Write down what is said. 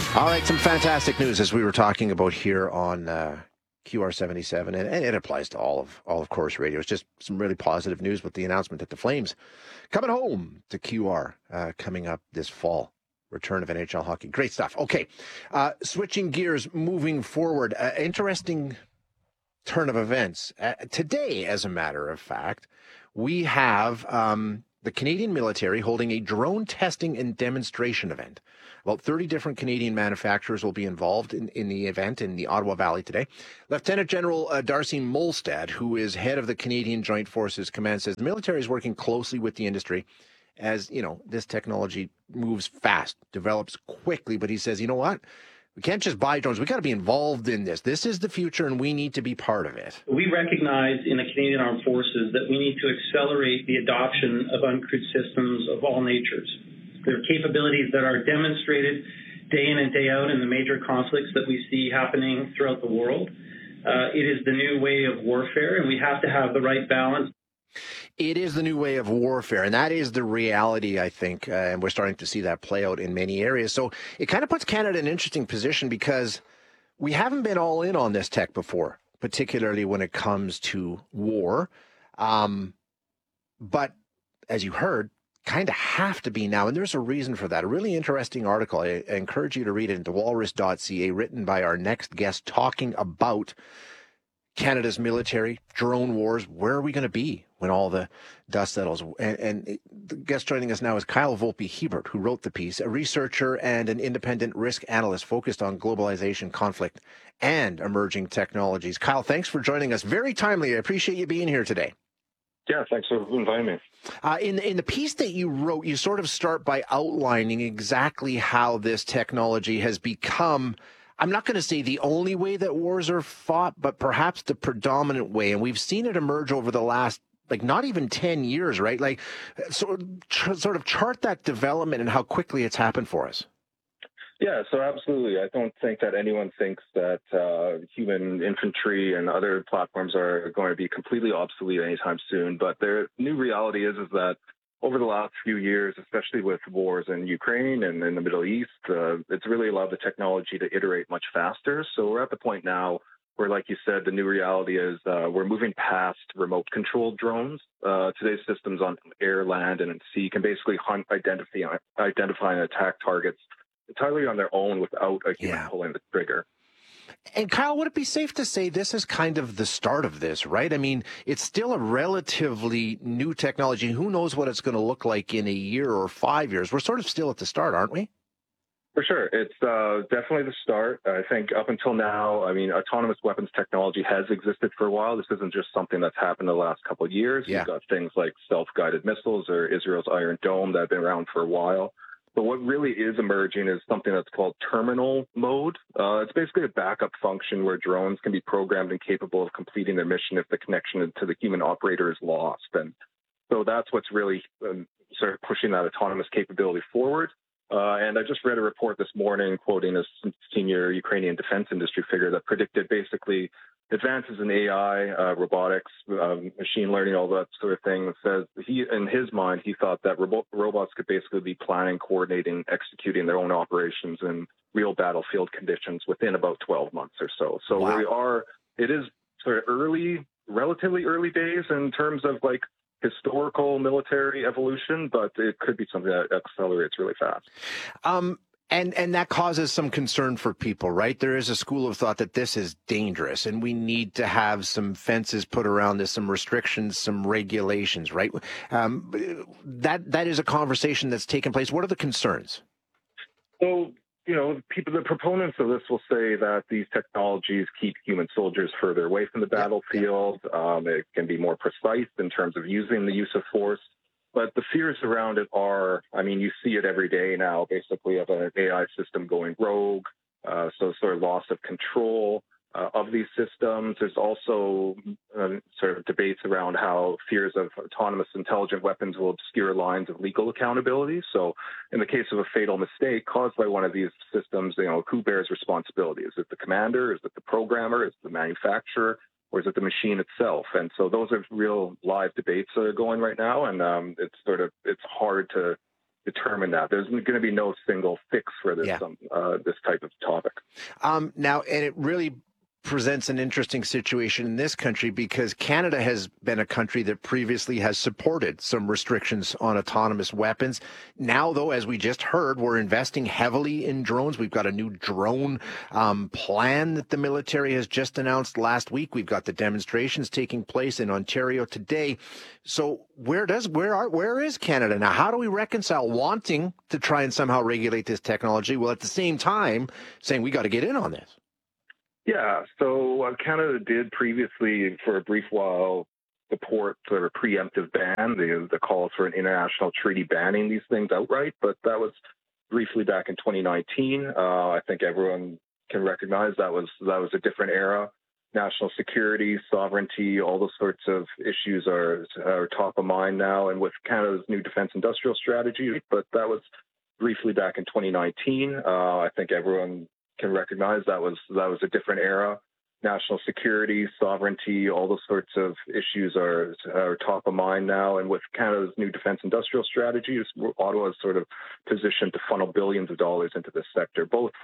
All right, some fantastic news as we were talking about here on QR77, and it applies to all of Corus Radio. It's just some really positive news with the announcement that the Flames coming home to QR coming up this fall. Return of NHL hockey. Great stuff. Okay, switching gears, moving forward. Interesting turn of events. Today, as a matter of fact, we have the Canadian military holding a drone testing and demonstration event. About 30 different Canadian manufacturers will be involved in the event in the Ottawa Valley today. Lieutenant General Darcy Molstad, who is head of the Canadian Joint Forces Command, says the military is working closely with the industry as, you know, this technology moves fast, develops quickly. But he says, you know what? We can't just buy drones. We got to be involved in this. This is the future, and we need to be part of it. We recognize in the Canadian Armed Forces that we need to accelerate the adoption of uncrewed systems of all natures. There are capabilities that are demonstrated day in and day out in the major conflicts that we see happening throughout the world. It is the new way of warfare, and we have to have the right balance. It is the new way of warfare, and that is the reality, I think, and we're starting to see that play out in many areas. So it kind of puts Canada in an interesting position because we haven't been all in on this tech before, particularly when it comes to war. But as you heard, kind of have to be now, and there's a reason for that. A really interesting article. I encourage you to read it at thewalrus.ca, written by our next guest, talking about Canada's military, drone wars. Where are we going to be when all the dust settles? And the guest joining us now is Kyle Volpe-Hebert, who wrote the piece, a researcher and an independent risk analyst focused on globalization, conflict, and emerging technologies. Kyle, thanks for joining us. Very timely. I appreciate you being here today. Yeah, thanks for inviting me. In the piece that you wrote, you sort of start by outlining exactly how this technology has become, I'm not going to say the only way that wars are fought, but perhaps the predominant way. And we've seen it emerge over the last, not even 10 years, right? Sort of chart that development and how quickly it's happened for us. Yeah, so absolutely. I don't think that anyone thinks that human infantry and other platforms are going to be completely obsolete anytime soon. But the new reality is that over the last few years, especially with wars in Ukraine and in the Middle East, it's really allowed the technology to iterate much faster. So we're at the point now where, like you said, the new reality is we're moving past remote-controlled drones. Today's systems on air, land, and at sea can basically hunt, identify and attack targets entirely on their own without a human pulling the trigger. And Kyle, would it be safe to say this is kind of the start of this, right? I mean, it's still a relatively new technology. Who knows what it's going to look like in a year or 5 years? We're sort of still at the start, aren't we? For sure. It's definitely the start. I think up until now, autonomous weapons technology has existed for a while. This isn't just something that's happened in the last couple of years. Yeah. You've got things like self-guided missiles or Israel's Iron Dome that have been around for a while. But what really is emerging is something that's called terminal mode. It's basically a backup function where drones can be programmed and capable of completing their mission if the connection to the human operator is lost. And so that's what's really sort of pushing that autonomous capability forward. And I just read a report this morning quoting a senior Ukrainian defense industry figure that predicted basically advances in AI, robotics, machine learning, all that sort of thing. Says in his mind, he thought that robots could basically be planning, coordinating, executing their own operations in real battlefield conditions within about 12 months or so. So wow. It is sort of relatively early days in terms of historical military evolution, but it could be something that accelerates really fast. And that causes some concern for people, right? There is a school of thought that this is dangerous and we need to have some fences put around this, some restrictions, some regulations, right? That is a conversation that's taken place. What are the concerns? So, the proponents of this will say that these technologies keep human soldiers further away from the battlefield. It can be more precise in terms of using the use of force. But the fears around it are, you see it every day now, basically, of an AI system going rogue, so sort of loss of control of these systems. There's also sort of debates around how fears of autonomous intelligent weapons will obscure lines of legal accountability. So in the case of a fatal mistake caused by one of these systems, who bears responsibility? Is it the commander? Is it the programmer? Is it the manufacturer? Or is it the machine itself? And so those are real live debates that are going right now. And it's hard to determine that. There's going to be no single fix for this this type of topic. Now, and it really presents an interesting situation in this country because Canada has been a country that previously has supported some restrictions on autonomous weapons. Now, though, as we just heard, we're investing heavily in drones. We've got a new drone plan that the military has just announced last week. We've got the demonstrations taking place in Ontario today. So where is Canada now? How do we reconcile wanting to try and somehow regulate this technology while at the same time saying we got to get in on this? Yeah, so Canada did previously, for a brief while, support sort of a preemptive ban, the calls for an international treaty banning these things outright, but that was briefly back in 2019. I think everyone can recognize that was a different era. National security, sovereignty, all those sorts of issues are top of mind now, and with Canada's new defense industrial strategy, but that was briefly back in 2019. I think everyone can recognize that was a different era. National security, sovereignty, all those sorts of issues are top of mind now. And with Canada's new defense industrial strategy, Ottawa is sort of positioned to funnel billions of dollars into this sector, both